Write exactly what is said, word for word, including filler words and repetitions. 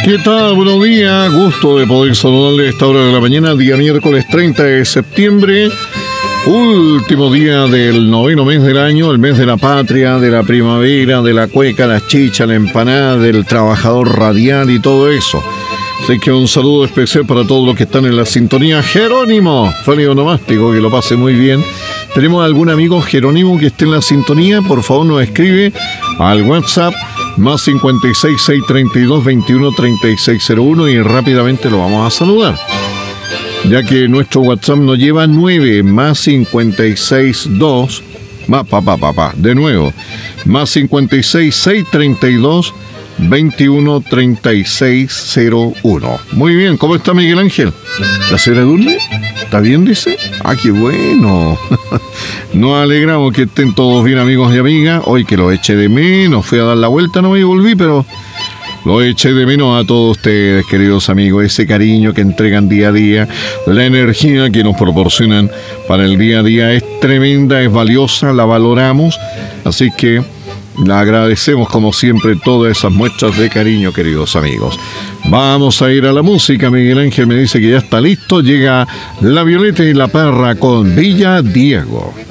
¿Qué tal? Buenos días, gusto de poder saludarle a esta hora de la mañana, día miércoles treinta de septiembre, último día del noveno mes del año, el mes de la patria, de la primavera, de la cueca, la chicha, la empanada, del trabajador radial y todo eso. Así que un saludo especial para todos los que están en la sintonía. Jerónimo, feliz onomástico, que lo pase muy bien. ¿Tenemos algún amigo Jerónimo que esté en la sintonía? Por favor nos escribe al WhatsApp más cincuenta y seis, seiscientos treinta y dos, veintiuno, treinta y seis cero uno y rápidamente lo vamos a saludar. Ya que nuestro WhatsApp nos lleva nueve, más cincuenta y seis, dos, más papá, papá, de nuevo, más cincuenta y seis, seiscientos treinta y dos, veintiuno, treinta y seis cero uno. Muy bien, ¿cómo está Miguel Ángel? ¿La señora Dulce? ¿Está bien, dice? Ah, qué bueno. Nos alegramos que estén todos bien, amigos y amigas. Hoy que lo eché de menos, fui a dar la vuelta, no me volví, pero lo eché de menos a todos ustedes, queridos amigos. Ese cariño que entregan día a día, la energía que nos proporcionan para el día a día es tremenda, es valiosa, la valoramos. Así que le agradecemos como siempre todas esas muestras de cariño, queridos amigos. Vamos a ir a la música. Miguel Ángel me dice que ya está listo. Llega La Violeta y la Parra con Villa Diego.